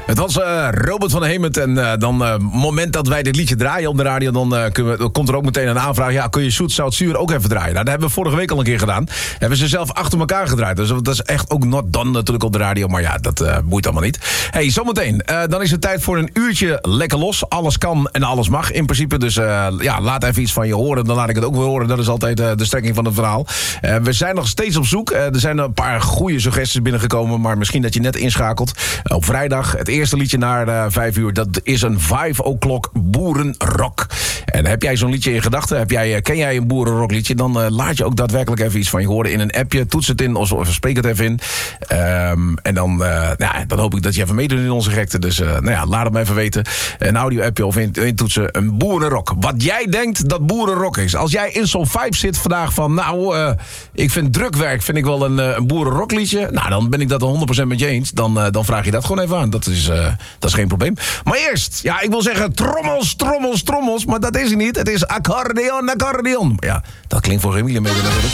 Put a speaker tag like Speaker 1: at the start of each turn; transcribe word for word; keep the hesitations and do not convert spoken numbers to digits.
Speaker 1: Het was uh, Robert van Hemert en uh, dan uh, moment dat wij dit liedje draaien op de radio, dan, uh, kunnen we, dan komt er ook meteen een aanvraag. Ja, kun je Zoet, Zout, Zuur ook even draaien? Nou, dat hebben we vorige week al een keer gedaan. Hebben ze zelf achter elkaar gedraaid. Dus dat is echt ook not done natuurlijk op de radio. Maar ja, dat uh, boeit allemaal niet. Hey, zometeen. Uh, dan is het tijd voor een uurtje lekker los. Alles kan en alles mag in principe. Dus uh, ja, laat even iets van je horen. Dan laat ik het ook weer horen. Dat is altijd uh, de strekking van het verhaal. Uh, we zijn nog steeds op zoek. Uh, er zijn een paar goede suggesties binnengekomen. Maar misschien dat je net inschakelt. Uh, op vrijdag, het eerste liedje naar uh, vijf uur. Dat is een vijf o'clock boerenrock. En heb jij zo'n liedje in gedachten? Heb jij, uh, ken jij een boerenrockliedje? Dan uh, laat je ook daadwerkelijk even iets van je horen in een appje. Toets het in of, of spreek het even in. Um, en dan, uh, nou, dan hoop ik dat je even meedoet in onze gekte. Dus uh, nou ja, laat het me even weten. Een audio-appje of in, in toetsen. Een boerenrock. Wat jij denkt dat boerenrock is. Als jij in zo'n vibe zit vandaag van... Nou, uh, ik vind drukwerk vind ik wel een, uh, een boerenrockliedje. Nou, dan ben ik dat honderd procent met je eens. Dan, uh, dan vraag je dat gewoon even aan. Dat is, uh, dat is geen probleem. Maar eerst, ja, ik wil zeggen trommels, trommels, trommels. Maar dat is het niet. Het is accordeon, accordeon. Ja, dat klinkt voor Emilie mee natuurlijk.